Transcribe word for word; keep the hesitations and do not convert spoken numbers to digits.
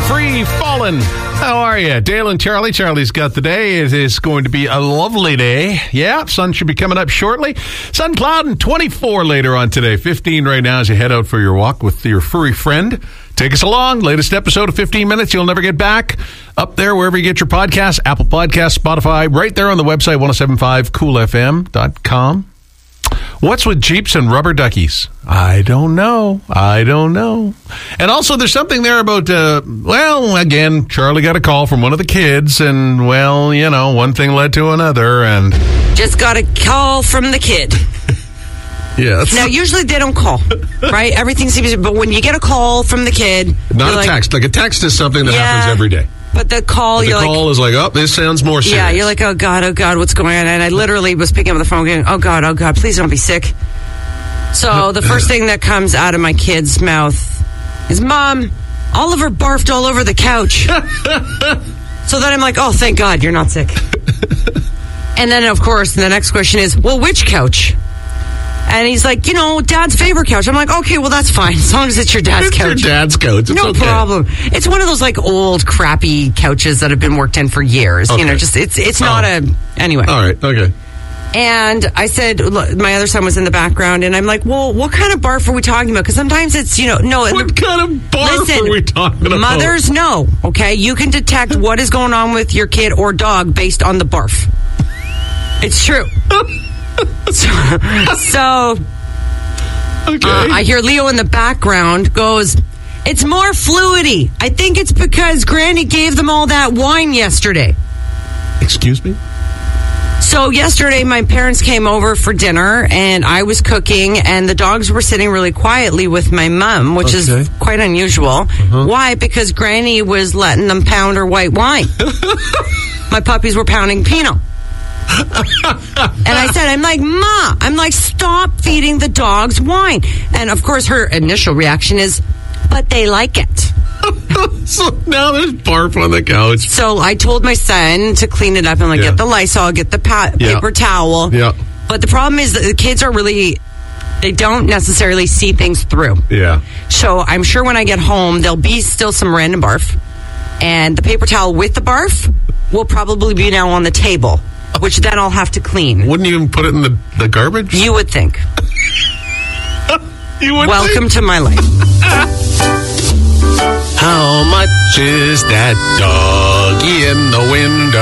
Free Fallen. How are you? Dale and Charlie. Charlie's got the day. It is going to be a lovely day. Yeah, sun should be coming up shortly. Sun cloud and twenty-four later on today. fifteen right now as you head out for your walk with your furry friend. Take us along. Latest episode of fifteen minutes. You'll never get back. Up there, wherever you get your podcasts, Apple Podcasts, Spotify, right there on the website, ten seventy-five cool f m dot com. What's with Jeeps and rubber duckies? I don't know. I don't know. And also, there's something there about, uh, well, again, Charlie got a call from one of the kids, and, well, you know, one thing led to another, and... Just got a call from the kid. Yes. Now, usually they don't call, right? Everything seems... But when you get a call from the kid... Not a like, text. Like, a text is something that yeah, happens every day. But the call, but you're the like... The call is like, oh, this sounds more serious. Yeah, you're like, oh, God, oh, God, what's going on? And I literally was picking up the phone going, oh, God, oh, God, please don't be sick. So the first thing that comes out of my kid's mouth is, Mom, Oliver barfed all over the couch. So then I'm like, oh, thank God, you're not sick. And then, of course, the next question is, well, which couch? And he's like, you know, Dad's favorite couch. I'm like, okay, well, that's fine. As long as it's your dad's it's couch. It's your dad's couch. It's no okay. problem. It's one of those, like, old, crappy couches that have been worked in for years. Okay. You know, just, it's it's not oh. a, anyway. All right, okay. And I said, look, my other son was in the background, and I'm like, well, what kind of barf are we talking about? Because sometimes it's, you know, no. What the, kind of barf listen, are we talking about? Mothers know, okay? You can detect what is going on with your kid or dog based on the barf. It's true. so, so okay. uh, I hear Leo in the background goes, it's more fluidy. I think it's because Granny gave them all that wine yesterday. Excuse me? So yesterday, my parents came over for dinner, and I was cooking, and the dogs were sitting really quietly with my mom, which okay. is quite unusual. Uh-huh. Why? Because Granny was letting them pound her white wine. My puppies were pounding Pinot. And I said, I'm like, Ma, I'm like, stop feeding the dogs wine. And, of course, her initial reaction is, but they like it. So now there's barf on the couch. So I told my son to clean it up and like yeah. get the Lysol, get the pa- yeah. paper towel. Yeah. But the problem is that the kids are really, they don't necessarily see things through. Yeah. So I'm sure when I get home, there'll be still some random barf. And the paper towel with the barf will probably be now on the table, which then I'll have to clean. Wouldn't you even put it in the, the garbage? You would think. You would Welcome think? to my life. How much is that doggy in the window?